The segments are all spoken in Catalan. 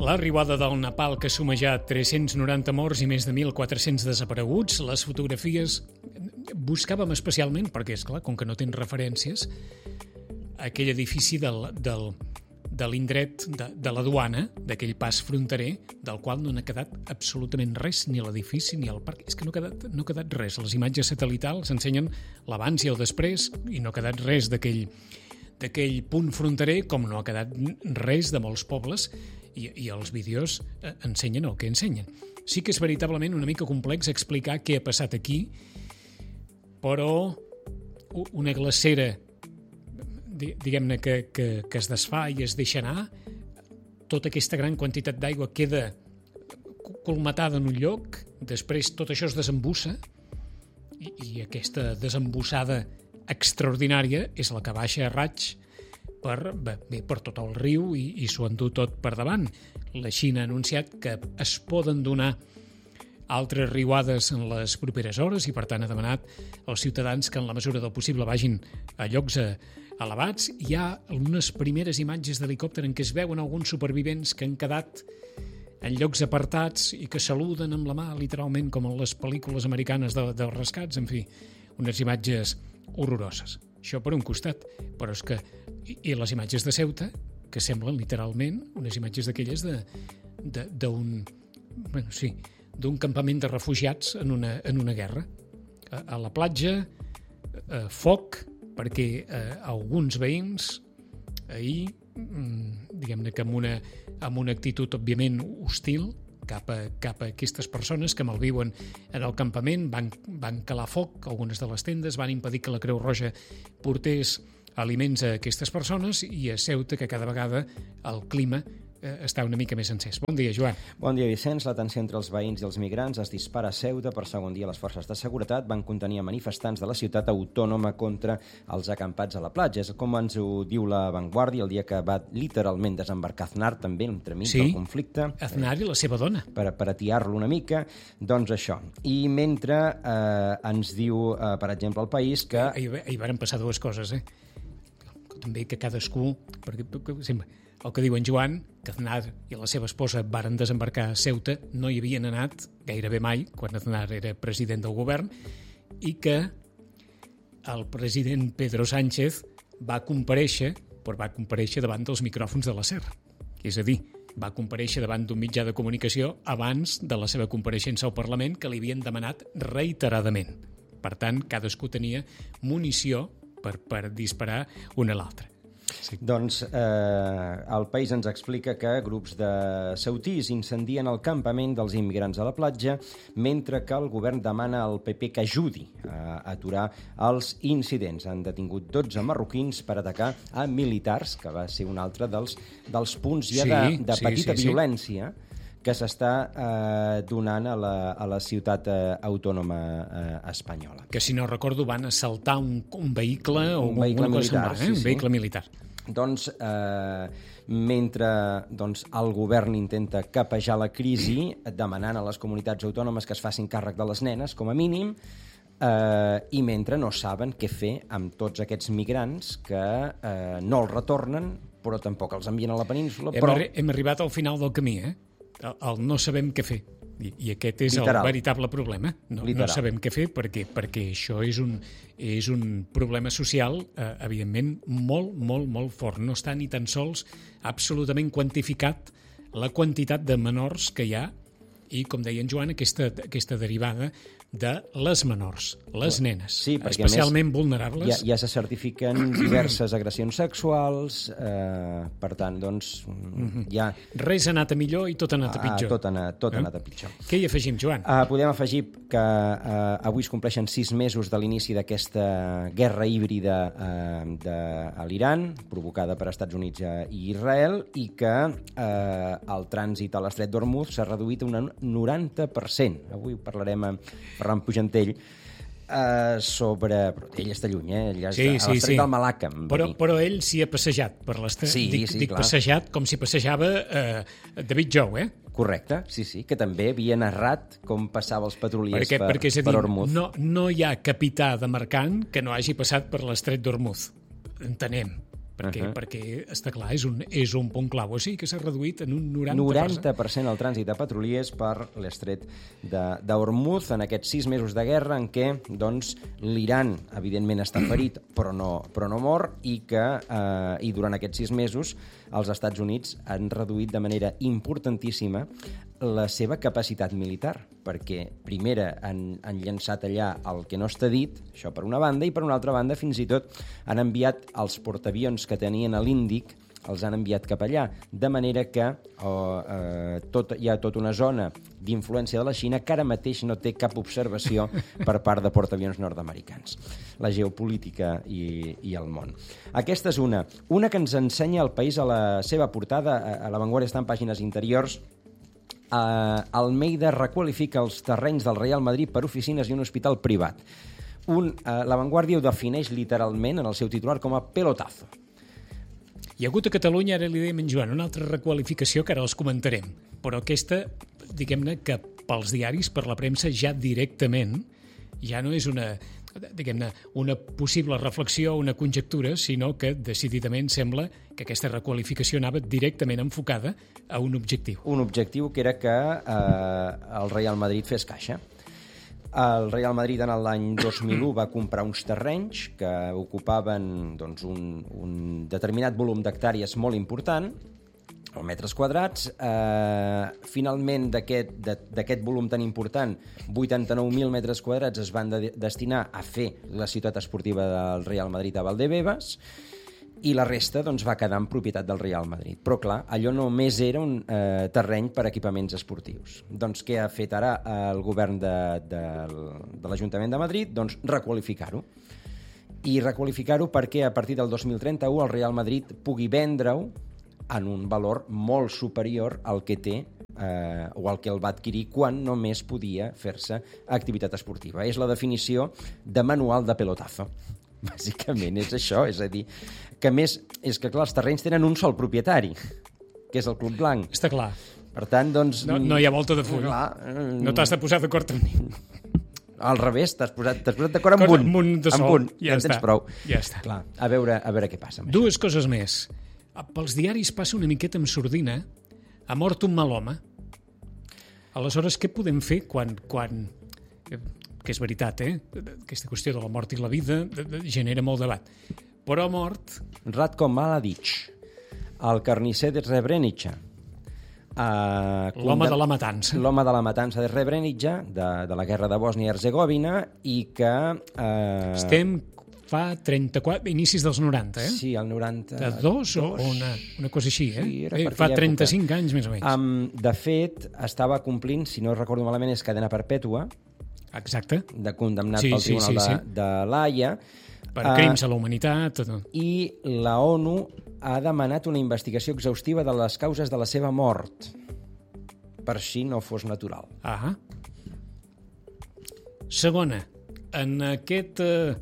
La riuada del Nepal que ha sumejat 390 morts i més de 1.400 desapareguts. Les fotografies buscàvem especialment, perquè, és clar, com que no tens referències, aquell edifici de l'indret de la duana, d'aquell pas fronterer, del qual no n'ha quedat absolutament res, ni l'edifici ni el parc. És que no ha quedat res. Les imatges satelitals ensenyen l'abans i el després, i no ha quedat res d'aquell punt fronterer, com no ha quedat res de molts pobles, i els vídeos ensenyen el que ensenyen. Sí que és veritablement una mica complex explicar què ha passat aquí, però una glacera, diguem-ne, que es desfà i es deixa anar, tota aquesta gran quantitat d'aigua queda colmatada en un lloc, després tot això es desembussa, i aquesta desembussada extraordinària és la que baixa a raig per tot el riu i s'ho endú tot per davant. La Xina ha anunciat que es poden donar altres riuades en les properes hores i, per tant, ha demanat als ciutadans que en la mesura del possible vagin a llocs elevats. Hi ha unes primeres imatges d'helicòpter en què es veuen alguns supervivents que han quedat en llocs apartats i que saluden amb la mà, literalment, com en les pel·lícules americanes dels rescats. En fi, unes imatges horroroses. Això per un costat, però és que... I les imatges de Ceuta, que semblen literalment unes imatges d'aquelles d'un campament de refugiats en una guerra. A la platja, foc, perquè alguns veïns ahir, diguem-ne que amb una actitud òbviament hostil cap a aquestes persones que malviuen en el campament, van calar foc a algunes de les tendes, van impedir que la Creu Roja portés aliments a aquestes persones, i a Ceuta, que cada vegada el clima està una mica més encès. Bon dia, Joan. Bon dia, Vicenç. La tensió entre els veïns i els migrants es dispara a Ceuta. Per segon dia, les forces de seguretat van contenir a manifestants de la ciutat autònoma contra els acampats a la platja. És com ens ho diu La Vanguardia, el dia que va literalment desembarcar Aznar, també, entremig del conflicte. Aznar i la seva dona. Per atiar-lo una mica. Doncs això. I mentre ens diu, per exemple, El País que... Ahir van passar dues coses, també que cadascú... Perquè el que diu en Joan, que Aznar i la seva esposa varen desembarcar a Ceuta, no hi havien anat gairebé mai, quan Aznar era president del govern, i que el president Pedro Sánchez va comparèixer davant dels micròfons de la SER. És a dir, va comparèixer davant d'un mitjà de comunicació abans de la seva compareixença al Parlament, que li havien demanat reiteradament. Per tant, cadascú tenia munició per disparar una a l'altra. Sí. Doncs El País ens explica que grups de ceutís incendien el campament dels immigrants a la platja, mentre que el govern demana al PP que ajudi a aturar els incidents. Han detingut 12 marroquins per atacar a militars, que va ser un altre dels punts ja de petita violència que s'està donant a la ciutat autònoma espanyola. Que, si no recordo, van assaltar un vehicle o un vehicle militar, un vehicle militar. Doncs, mentre el govern intenta capejar la crisi, demanant a les comunitats autònomes que es facin càrrec de les nenes, com a mínim, i mentre no saben què fer amb tots aquests migrants que no els retornen, però tampoc els envien a la península. Hem arribat al final del camí, el no sabem què fer. I aquest és el veritable problema. No sabem què fer perquè això és un problema social, evidentment, molt, molt, molt fort. No està ni tan sols absolutament quantificat la quantitat de menors que hi ha i, com deia en Joan, aquesta derivada de les menors, les nenes, especialment vulnerables. Ja se certifiquen diverses agressions sexuals, per tant, doncs, ja... Res ha anat a millor i tot ha anat a pitjor. Tot ha anat a pitjor. Què hi afegim, Joan? Podem afegir que avui es compleixen 6 mesos de l'inici d'aquesta guerra híbrida a l'Iran, provocada per Estats Units i Israel, i que el trànsit a l'estret d'Hormuz s'ha reduït un 90%. Avui parlarem amb Ferran Pujantell sobre... Però ell està lluny, ell està a l'estret del Malacca. Però ell s'hi ha passejat per l'estret. Dic passejat com si passejava David Jou, Correcte, sí, que també havia narrat com passava els petroliers per Hormuz. No hi ha capità de mercant que no hagi passat per l'estret d'Hormuz. Entenem, perquè està clar, és un punt clau. O sigui que s'ha reduït en un 90%. 90% el trànsit de petroliers per l'estret d'Hormuz en aquests 6 mesos de guerra en què doncs, l'Iran, evidentment, està ferit, però no mor, i durant aquests 6 mesos els Estats Units han reduït de manera importantíssima la seva capacitat militar, perquè, primera, han llançat allà el que no està dit, això per una banda, i per una altra banda, fins i tot han enviat els portaavions que tenien a l'Índic, els han enviat cap allà, de manera que hi ha tota una zona d'influència de la Xina que ara mateix no té cap observació per part de portaavions nord-americans. La geopolítica i el món. Aquesta és una. Una que ens ensenya el país a la seva portada, a La Vanguardia està en pàgines interiors. Almeida requalifica els terrenys del Real Madrid per oficines i un hospital privat. La Vanguardia ho defineix literalment en el seu titular com a pelotazo. Hi ha hagut a Catalunya, ara li dèiem en Joan, una altra requalificació que ara els comentarem, però aquesta, diguem-ne, que pels diaris, per la premsa, ja directament, ja no és una possible reflexió, una conjectura, sinó que decididament sembla que aquesta requalificació anava directament enfocada a un objectiu. Un objectiu que era que el Real Madrid fes caixa. El Real Madrid en l'any 2001 va comprar uns terrenys que ocupaven doncs, un determinat volum d'hectàrees molt important, o metres quadrats. Finalment, d'aquest volum tan important, 89.000 metres quadrats es van destinar a fer la ciutat esportiva del Real Madrid a Valdebebas, i la resta doncs, va quedar en propietat del Real Madrid. Però, clar, allò només era un terreny per equipaments esportius. Doncs què ha fet ara el govern de l'Ajuntament de Madrid? Doncs requalificar-ho. I requalificar-ho perquè a partir del 2031 el Real Madrid pugui vendre-ho en un valor molt superior al que té o al que el va adquirir quan només podia fer-se activitat esportiva. És la definició de manual de pelotazo. Bàsicament és això, és a dir, que a més, és que clar, els terrenys tenen un sol propietari, que és el Club Blanc. Està clar. Per tant, doncs... No hi ha volta de full. No t'has de posar d'acord amb mi. Al revés, t'has posat d'acord amb un. Amb un de sol. Ja en tens prou. Ja està. Clar, a veure què passa amb això. Dues coses més. Pels diaris passa una miqueta amb sordina. Ha mort un mal home. Aleshores, què podem fer quan que és veritat, aquesta qüestió de la mort i la vida genera molt debat. Però ha mort... Ratko Mladic, el carnisser de Srebrenica. L'home de la matança. L'home de la matança de Srebrenica, de la guerra de Bòsnia i Herzegovina, i que... Estem fa 34... inicis dels 90, Sí, el 90... De dos o una cosa així, Sí, fa 35 anys, més o menys. De fet, estava complint, si no recordo malament, és cadena perpètua. Exacte. Condemnat pel Tribunal de l'Haia. Per crims a la humanitat. I la ONU ha demanat una investigació exhaustiva de les causes de la seva mort, per si no fos natural. Segona, en aquest...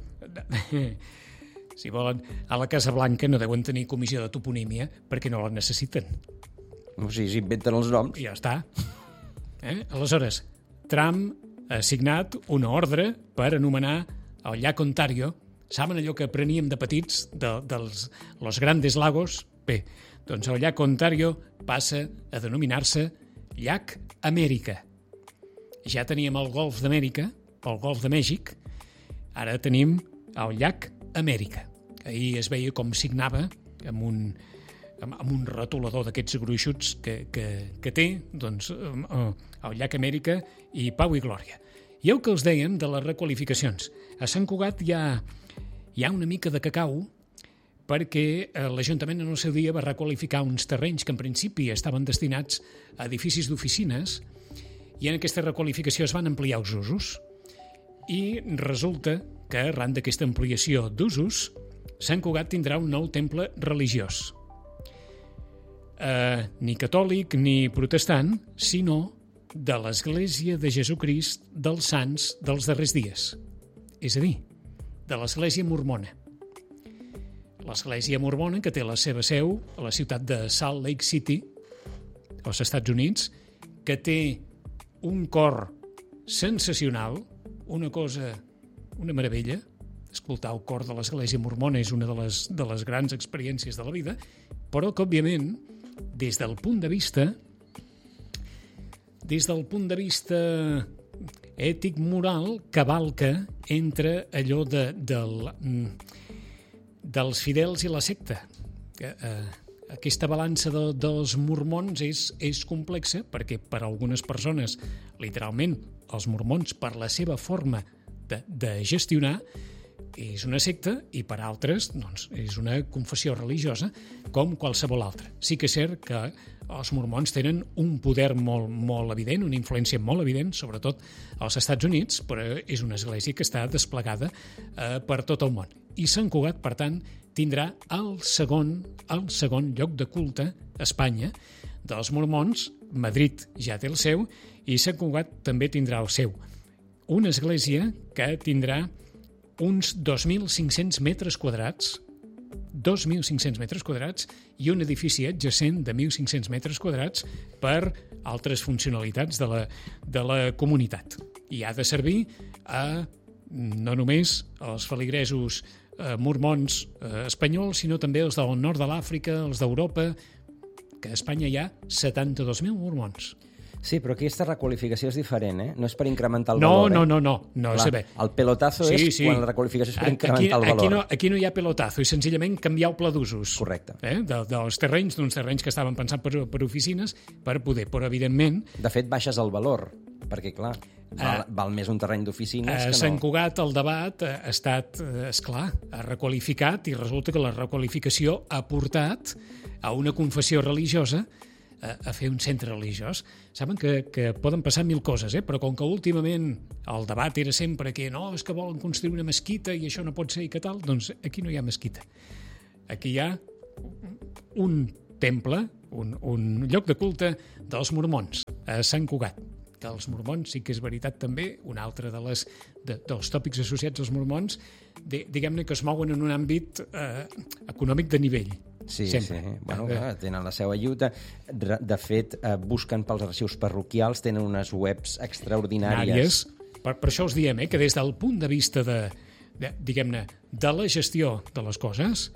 si volen, a la Casa Blanca no deuen tenir comissió de toponímia perquè no la necessiten. O sigui, s'inventen els noms. I ja està. Aleshores, Trump ha signat una ordre per anomenar el llac Ontario. Saben allò que apreníem de petits, dels Los Grandes Lagos? Bé, doncs el llac Ontario passa a denominar-se llac Amèrica. Ja teníem el Golf d'Amèrica, el Golf de Mèxic, ara tenim el llac Amèrica. Ahir es veia com signava amb un retolador d'aquests gruixuts que té, doncs, el llac Amèrica i Pau i Glòria. I el que els dèiem de les requalificacions. A Sant Cugat hi ha una mica de cacau perquè l'Ajuntament en el seu dia va requalificar uns terrenys que en principi estaven destinats a edificis d'oficines i en aquesta requalificació es van ampliar els usos. I resulta que arran d'aquesta ampliació d'usos, Sant Cugat tindrà un nou temple religiós. Ni catòlic ni protestant, sinó de l'Església de Jesucrist dels Sants dels darrers dies. És a dir, de l'Església Mormona. L'Església Mormona, que té la seva seu a la ciutat de Salt Lake City, als Estats Units, que té un cor sensacional, una cosa, una meravella, escoltar el cor de l'església mormona és una de les grans experiències de la vida, però que, òbviament, des del punt de vista ètic, moral, cavalca entre allò dels fidels i la secta. Aquesta balança dels mormons és complexa perquè per a algunes persones, literalment, els mormons, per la seva forma de gestionar, és una secta i per altres doncs, és una confessió religiosa com qualsevol altra. Sí que és cert que els mormons tenen un poder molt, molt evident, una influència molt evident, sobretot als Estats Units, però és una església que està desplegada per tot el món. I Sant Cugat, per tant, tindrà el segon lloc de culte a Espanya dels mormons. Madrid ja té el seu i Sant Cugat també tindrà el seu. Una església que tindrà uns 2.500 metres quadrats, 2.500 metres quadrats i un edifici adjacent de 1.500 metres quadrats per altres funcionalitats de la comunitat. I ha de servir a no només als feligresos mormons espanyols, sinó també els del nord de l'Àfrica, els d'Europa, que a Espanya hi ha 72.000 mormons. Sí, però aquesta requalificació és diferent, No és per incrementar el valor. No. Clar, el pelotazo és quan la requalificació és per incrementar el valor. Aquí no hi ha pelotazo, és senzillament canviar el pla d'usos. Correcte. Dels terrenys, d'uns terrenys que estaven pensant per oficines, per poder, però evidentment... De fet, baixes el valor, perquè, clar, val més un terreny d'oficines que no. A Sant Cugat el debat ha estat, esclar, ha requalificat i resulta que la requalificació ha portat a una confessió religiosa a fer un centre religiós. Saben que poden passar mil coses, però com que últimament el debat era sempre que no, és que volen construir una mesquita i això no pot ser i que tal, doncs aquí no hi ha mesquita. Aquí hi ha un temple, un lloc de culte dels mormons, a Sant Cugat. Que els mormons, sí que és veritat també, un altre dels tòpics associats als mormons, diguem-ne que es mouen en un àmbit econòmic de nivell. Sí, sempre. Sí. Bueno, tenen la seva lluita. De fet, busquen pels arxius parroquials, tenen unes webs extraordinàries. Per això us diem que des del punt de vista diguem-ne, de la gestió de les coses,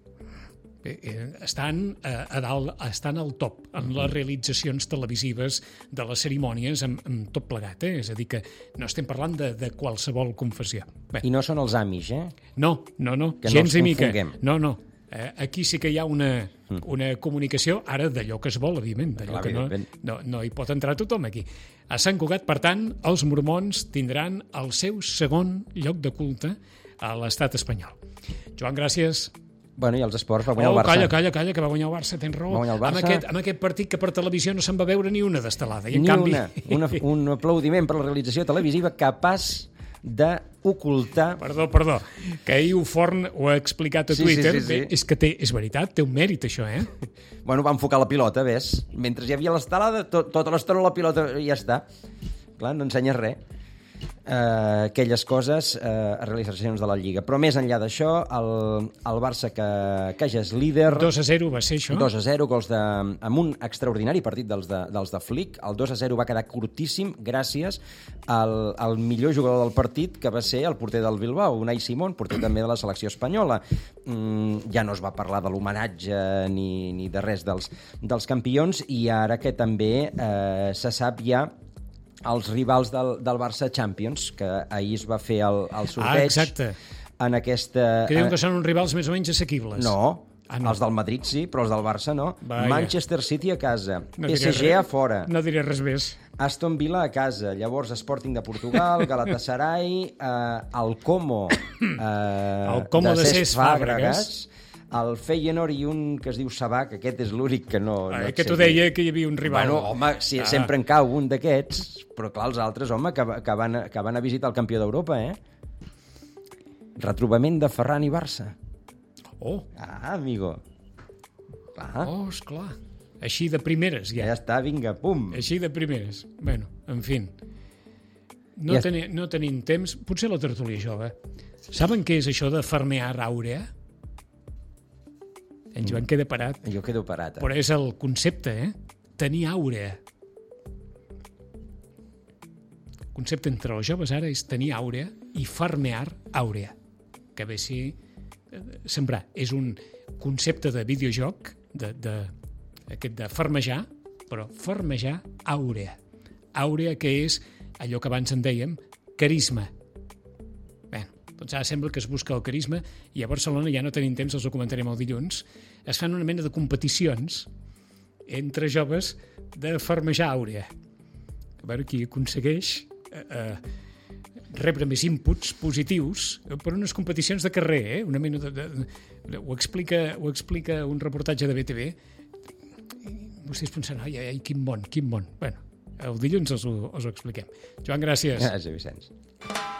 estan a dalt, estan al top en les realitzacions televisives de les cerimònies amb tot plegat, És a dir, que no estem parlant de qualsevol confessió. I no són els Amish, No, que gens no ni mica. No. Aquí sí que hi ha una comunicació, ara d'allò que es vol, evidentment, d'allò que no hi pot entrar tothom aquí. A Sant Cugat, per tant, els mormons tindran el seu segon lloc de culte a l'estat espanyol. Joan, gràcies. Bueno, i els esports, va guanyar el Barça. Calla, que va guanyar el Barça, tens raó. Va guanyar el Barça. Amb aquest partit que per televisió no se'n va veure ni una d'estelada. Ni una. Un aplaudiment per la realització televisiva capaç d'ocultar... Perdó, que ahir Forn ho ha explicat a Twitter. Sí. És que és veritat, té un mèrit, això, Bueno, va enfocar la pilota, ves? Mentre hi havia l'estelada, tota l'estona la pilota ja està. Clar, no ensenyes res. Aquelles coses a realitzacions de la Lliga. Però més enllà d'això, el Barça que ja és líder... 2-0 va ser això? 2-0, gols amb un extraordinari partit dels de Flick. El 2-0 va quedar curtíssim gràcies al millor jugador del partit, que va ser el porter del Bilbao, Unai Simón, porter també de la selecció espanyola. Ja no es va parlar de l'homenatge ni de res dels campions, i ara que també se sap ja els rivals del Barça Champions, que ahir es va fer el sorteig. Exacte. En aquesta... Que diuen que són uns rivals més o menys assequibles. No, els del Madrid sí, però els del Barça no. Vaja. Manchester City a casa, PSG a fora. No diré res més. Aston Villa a casa, llavors Sporting de Portugal, Galatasaray, el Como de Cesc Fàbregas, el Feyenoord i un que es diu Sabac, aquest és l'únic que no... Que t'ho deia que hi havia un rival. Bueno, home, sempre en cau un d'aquests, però clar, els altres, home, que van a visitar el campió d'Europa, Retrobament de Ferran i Barça. Oh. Amigo. Clar. Oh, esclar. Així de primeres, ja. Ja està, vinga, pum. Així de primeres. Bueno, en fi. No tenim temps. Potser la tertúlia jove. Saben què és això de farmear àurea? En Joan queda parat. Jo quedo parat. Però és el concepte, tenir àurea. El concepte entre els joves ara és tenir àurea i farmear àurea. que ve a ser sembrar. És un concepte de videojoc, aquest de farmejar, però farmejar àurea. Àurea, que és allò que abans en dèiem, carisma. Bé, doncs ara sembla que es busca el carisma i a Barcelona, ja no tenim temps, els ho comentarem el dilluns, es fan una mena de competicions entre joves de farmejar àurea. A veure qui aconsegueix rebre més inputs positius per unes competicions de carrer, una mena ho explica un reportatge de BTV. Vostès pensen, ai, quin món. Bueno, el dilluns us ho expliquem. Joan, gràcies. Gràcies, Vicenç.